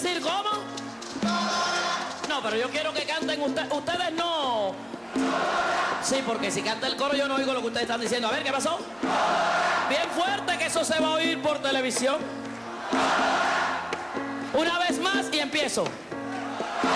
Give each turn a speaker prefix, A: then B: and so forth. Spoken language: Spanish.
A: decir cómo? No, pero yo quiero que canten ustedes no. Sí, porque si canta el coro yo no oigo lo que ustedes están diciendo. A ver, ¿qué pasó? Bien fuerte, que eso se va a oír por televisión. Una vez más y empiezo.